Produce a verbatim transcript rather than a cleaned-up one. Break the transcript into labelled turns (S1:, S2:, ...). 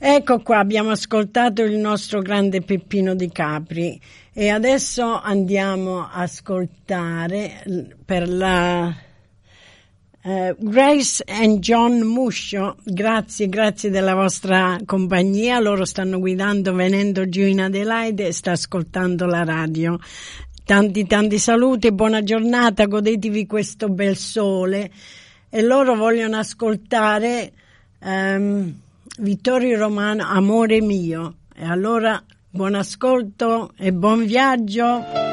S1: Ecco qua, abbiamo ascoltato il nostro grande Peppino Di Capri e adesso andiamo a ascoltare per la uh, Grace and John Muscio. Grazie, grazie della vostra compagnia. Loro stanno guidando venendo giù in Adelaide e sta ascoltando la radio. Tanti tanti saluti, buona giornata, godetevi questo bel sole. E loro vogliono ascoltare um, Vittorio Romano, Amore mio. E allora buon ascolto e buon viaggio.